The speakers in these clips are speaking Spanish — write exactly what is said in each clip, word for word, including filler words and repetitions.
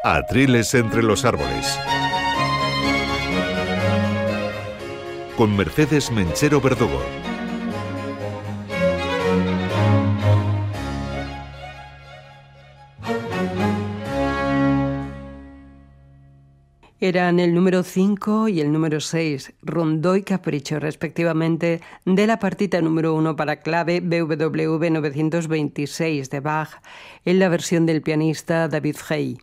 Atriles entre los árboles. Con Mercedes Menchero Verdugo. Eran el número cinco y el número seis, Rondó y Capricho, respectivamente, de la partita número uno para clave B W V novecientos veintiséis de Bach, en la versión del pianista David Frey.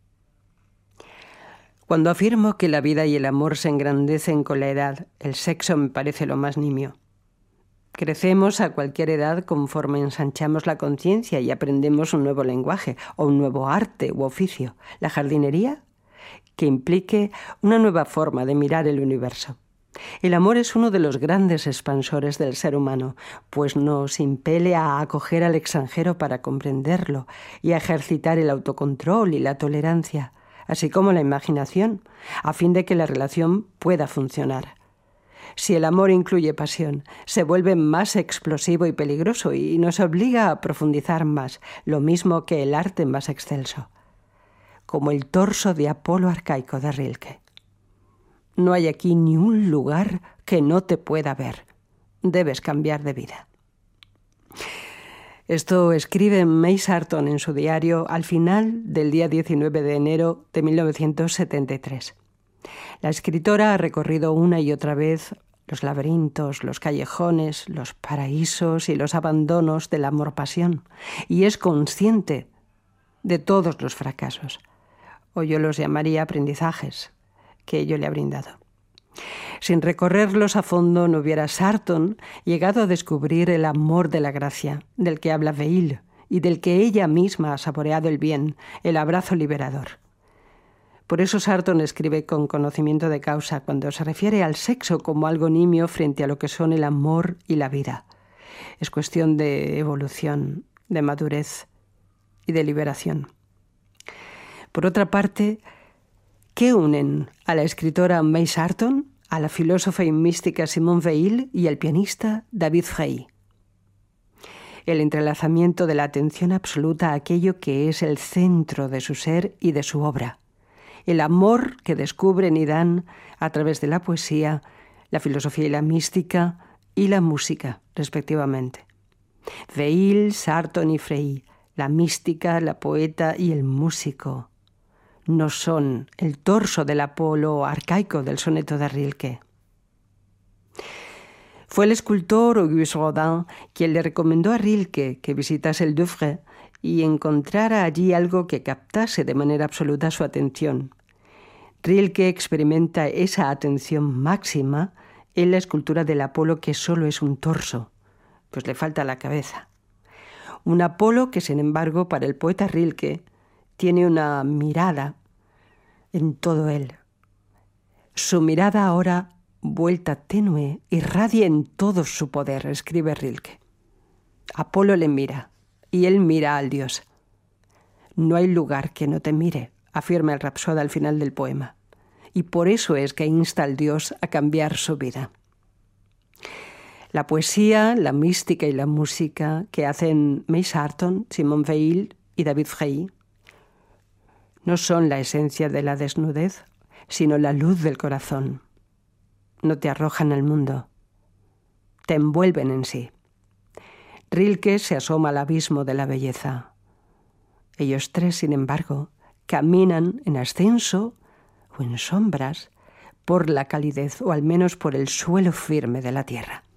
Cuando afirmo que la vida y el amor se engrandecen con la edad, el sexo me parece lo más nimio. Crecemos a cualquier edad conforme ensanchamos la conciencia y aprendemos un nuevo lenguaje, o un nuevo arte u oficio. La jardinería, que implique una nueva forma de mirar el universo. El amor es uno de los grandes expansores del ser humano, pues nos impele a acoger al extranjero para comprenderlo y a ejercitar el autocontrol y la tolerancia, así como la imaginación, a fin de que la relación pueda funcionar. Si el amor incluye pasión, se vuelve más explosivo y peligroso y nos obliga a profundizar más, lo mismo que el arte más excelso. Como el torso de Apolo arcaico de Rilke. No hay aquí ni un lugar que no te pueda ver. Debes cambiar de vida. Esto escribe May Sarton en su diario al final del día diecinueve de enero de mil novecientos setenta y tres. La escritora ha recorrido una y otra vez los laberintos, los callejones, los paraísos y los abandonos del amor-pasión, y es consciente de todos los fracasos, o yo los llamaría aprendizajes, que ello le ha brindado. Sin recorrerlos a fondo no hubiera Sarton llegado a descubrir el amor de la gracia, del que habla Veil, y del que ella misma ha saboreado el bien, el abrazo liberador. Por eso Sarton escribe con conocimiento de causa cuando se refiere al sexo como algo nimio frente a lo que son el amor y la vida. Es cuestión de evolución, de madurez y de liberación. Por otra parte, ¿qué unen a la escritora May Sarton, a la filósofa y mística Simone Veil y al pianista David Frey? El entrelazamiento de la atención absoluta a aquello que es el centro de su ser y de su obra. El amor que descubren y dan a través de la poesía, la filosofía y la mística y la música, respectivamente. Veil, Sarton y Frey, la mística, la poeta y el músico, no son el torso del Apolo arcaico del soneto de Rilke. Fue el escultor Auguste Rodin quien le recomendó a Rilke que visitase el Louvre y encontrara allí algo que captase de manera absoluta su atención. Rilke experimenta esa atención máxima en la escultura del Apolo, que solo es un torso, pues le falta la cabeza. Un Apolo que, sin embargo, para el poeta Rilke, tiene una mirada en todo él. Su mirada ahora, vuelta tenue, irradia en todo su poder, escribe Rilke. Apolo le mira, y él mira al dios. No hay lugar que no te mire, afirma el Rapsoda al final del poema. Y por eso es que insta al dios a cambiar su vida. La poesía, la mística y la música que hacen May Sarton, Simone Veil y David Frey no son la esencia de la desnudez, sino la luz del corazón. No te arrojan al mundo, te envuelven en sí. Rilke se asoma al abismo de la belleza. Ellos tres, sin embargo, caminan en ascenso o en sombras por la calidez, o al menos por el suelo firme de la tierra.